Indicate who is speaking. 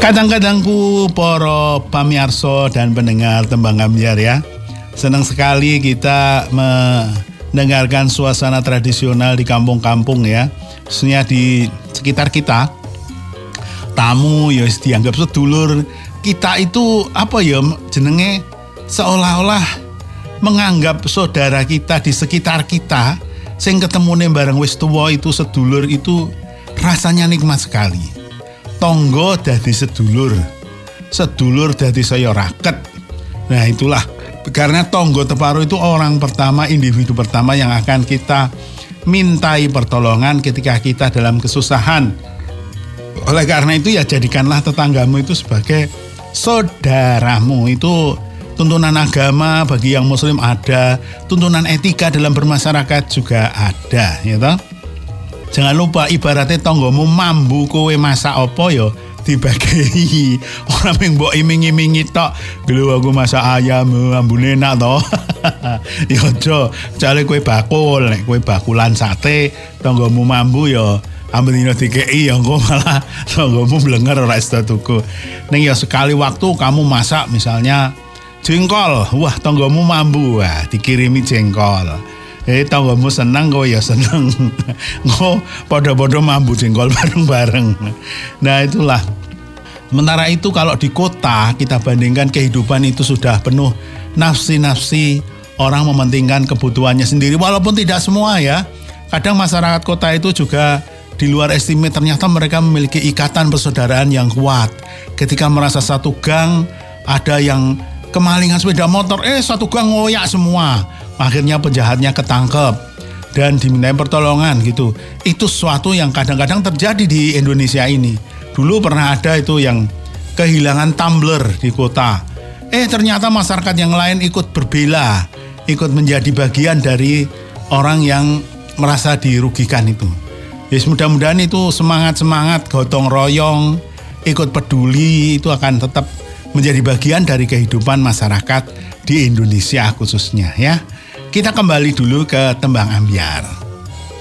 Speaker 1: Kadang-kadangku para pamirsa dan pendengar Tembang Ambyar ya. Senang sekali kita mendengarkan suasana tradisional di kampung-kampung ya. Khususnya di sekitar kita. Tamu ya dianggap sedulur. Kita itu jenenge seolah-olah menganggap saudara kita di sekitar kita sing ketemune bareng wis tuwa itu sedulur itu rasanya nikmat sekali. Tonggo dadi sedulur dadi saya raket. Nah itulah, karena tonggo teparo itu orang pertama, individu pertama yang akan kita mintai pertolongan ketika kita dalam kesusahan. Oleh karena itu ya jadikanlah tetanggamu itu sebagai saudaramu. Itu tuntunan agama bagi yang muslim ada, tuntunan etika dalam bermasyarakat juga ada, ya toh. Jangan lupa ibaratnya tonggomu mambu kowe masak apa ya dibagi. Orang yang mbok iming-imingi tok, "Lho aku masak ayam, ambune enak toh." Ya aja, jale kowe bakul, nek kowe bakulan sate, tonggomu mambu ya ambek dino dikeki ya engko malah tonggomu blenger ora iso tuku. Ning ya sekali waktu kamu masak misalnya jengkol, wah tonggomu mambu, wah dikirimi jengkol. Tonggomu senang, kok ya senang. Kok podo-podo mambu jengkol bareng-bareng. Nah itulah. Sementara itu kalau di kota kita bandingkan kehidupan itu sudah penuh nafsi-nafsi, orang mementingkan kebutuhannya sendiri. Walaupun tidak semua ya. Kadang masyarakat kota itu juga di luar estimate, ternyata mereka memiliki ikatan persaudaraan yang kuat. Ketika merasa satu gang ada yang kemalingan sepeda motor, satu gang ngoyak semua. Akhirnya penjahatnya ketangkep dan dimintain pertolongan gitu. Itu sesuatu yang kadang-kadang terjadi di Indonesia ini. Dulu pernah ada itu yang kehilangan tumbler di kota. Ternyata masyarakat yang lain ikut berbela, ikut menjadi bagian dari orang yang merasa dirugikan itu. Yes, mudah-mudahan itu semangat-semangat gotong royong, ikut peduli itu akan tetap menjadi bagian dari kehidupan masyarakat di Indonesia khususnya ya. Kita kembali dulu ke Tembang Ambyar.